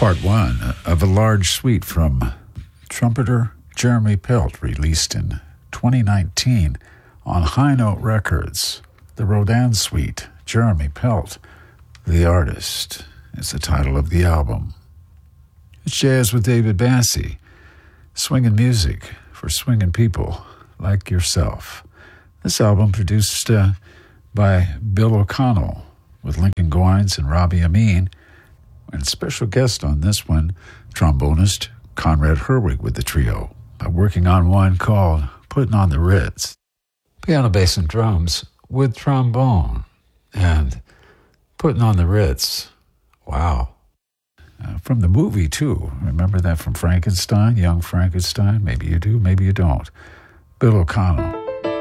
Part one of a large suite from trumpeter Jeremy Pelt, released in 2019 on High Note Records. The Rodin Suite, Jeremy Pelt, the artist, is the title of the album. It's jazz with David Bassey, swinging music for swinging people like yourself. This album produced by Bill O'Connell with Lincoln Goines and Robbie Amin, and special guest on this one, trombonist Conrad Herwig with the trio, working on one called Putting on the Ritz. Piano, bass, and drums with trombone and Putting on the Ritz. Wow. From the movie, too. Remember that from Frankenstein, Young Frankenstein? Maybe you do, maybe you don't. Bill O'Connell.